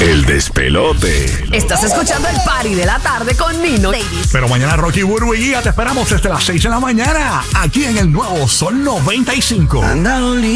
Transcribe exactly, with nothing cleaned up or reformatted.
El despelote. Estás escuchando el party de la tarde con Nino. Ladies. Pero mañana Rocky, Burbu y Giga te esperamos desde las seis de la mañana aquí en el nuevo Sol noventa y cinco. Anda